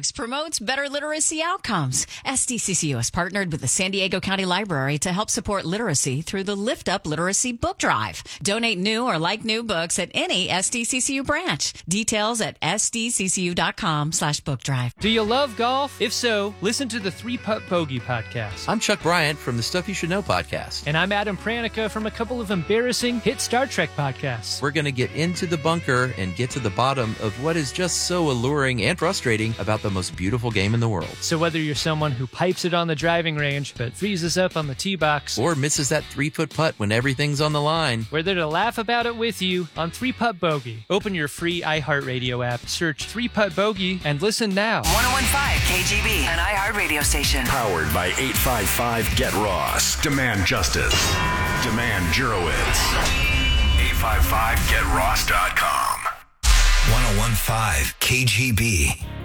Dogs promotes better literacy outcomes. SDCCU has partnered with the San Diego County Library to help support literacy through the Lift Up Literacy Book Drive. Donate new or like new books at any SDCCU branch. Details at sdccu.com/book drive. Do you love golf? If so, listen to the 3-Putt Bogey podcast. I'm Chuck Bryant from the Stuff You Should Know podcast. And I'm Adam Pranica from a couple of embarrassing hit Star Trek podcasts. We're going to get into the bunker and get to the bottom of what is just so alluring and frustrating about the most beautiful game in the world. So whether you're someone who pipes it on the driving range but freezes up on the tee box, or misses that 3-foot putt when everything's on the line, we're there to laugh about it with you on 3-Putt Bogey. Open your free iHeartRadio app, search 3-Putt Bogey, and listen now. 101.5 KGB, an iHeart radio station. Powered by 855 Get Ross. Demand justice. Demand Jurowitz. 855GetRoss.com. 101.5 KGB.